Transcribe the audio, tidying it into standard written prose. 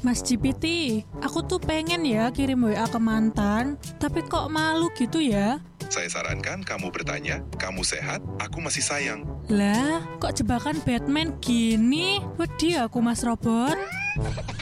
Mas GPT, aku tuh pengen ya kirim WA ke mantan, tapi kok malu gitu ya? Saya sarankan kamu bertanya, kamu sehat, aku masih sayang. Lah, kok jebakan Batman gini? Wedi aku Mas Robot.